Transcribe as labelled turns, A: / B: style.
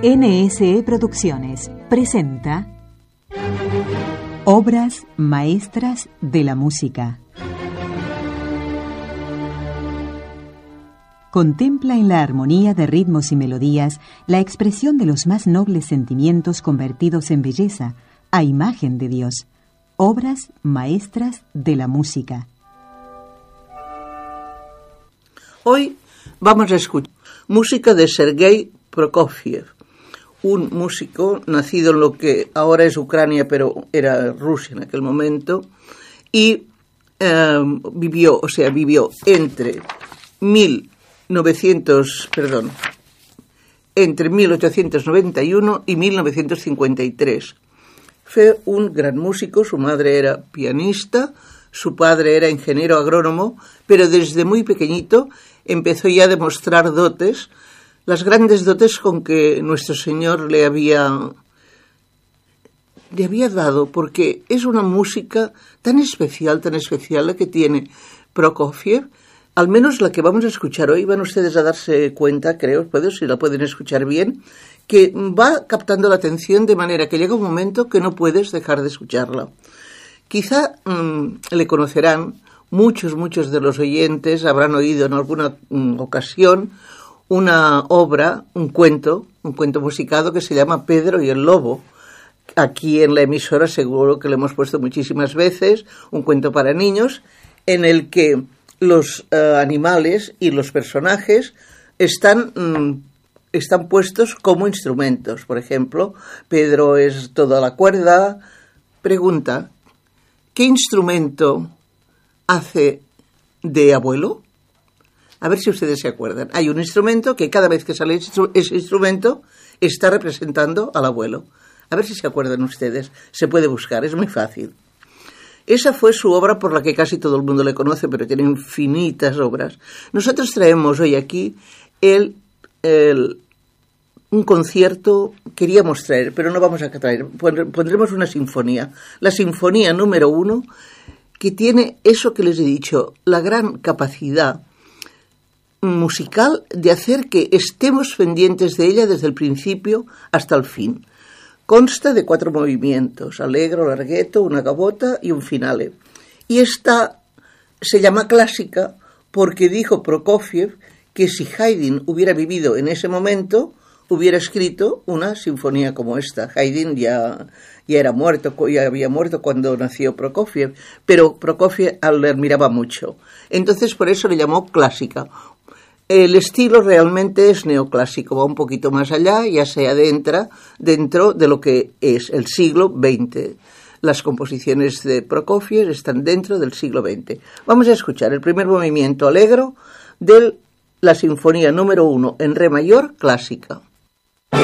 A: NSE Producciones presenta Obras maestras de la música. Contempla en la armonía de ritmos y melodías la expresión de los más nobles sentimientos convertidos en belleza, a imagen de Dios. Obras maestras de la música.
B: Hoy vamos a escuchar música de Sergei Prokofiev, un músico nacido en lo que ahora es Ucrania, pero era Rusia en aquel momento, y vivió entre 1891 y 1953. Fue un gran músico, su madre era pianista, su padre era ingeniero agrónomo, pero desde muy pequeñito empezó ya a demostrar dotes, las grandes dotes con que nuestro Señor le había dado, porque es una música tan especial la que tiene Prokofiev, al menos la que vamos a escuchar hoy. Van ustedes a darse cuenta, creo, si la pueden escuchar bien, que va captando la atención de manera que llega un momento que no puedes dejar de escucharla. Quizá le conocerán, muchos de los oyentes habrán oído en alguna ocasión una obra, un cuento musicado que se llama Pedro y el Lobo. Aquí en la emisora seguro que lo hemos puesto muchísimas veces, un cuento para niños, en el que los animales y los personajes están puestos como instrumentos. Por ejemplo, Pedro es toda la cuerda. Pregunta, ¿qué instrumento hace de abuelo? A ver si ustedes se acuerdan. Hay un instrumento que cada vez que sale ese instrumento está representando al abuelo. A ver si se acuerdan ustedes. Se puede buscar, es muy fácil. Esa fue su obra por la que casi todo el mundo le conoce, pero tiene infinitas obras. Nosotros traemos hoy aquí un concierto, queríamos traer, pero no vamos a traer. Pondremos una sinfonía. La sinfonía número 1, que tiene eso que les he dicho, la gran capacidad musical de hacer que estemos pendientes de ella desde el principio hasta el fin. Consta de 4 movimientos, allegro, larghetto, una gavota y un finale. Y esta se llama clásica porque dijo Prokofiev que si Haydn hubiera vivido en ese momento, hubiera escrito una sinfonía como esta. Haydn ya había muerto cuando nació Prokofiev, pero Prokofiev le admiraba mucho. Entonces por eso le llamó clásica. El estilo realmente es neoclásico, va un poquito más allá, ya se adentra dentro de lo que es el siglo XX. Las composiciones de Prokofiev están dentro del siglo XX. Vamos a escuchar el primer movimiento allegro de la sinfonía número 1 en re mayor clásica.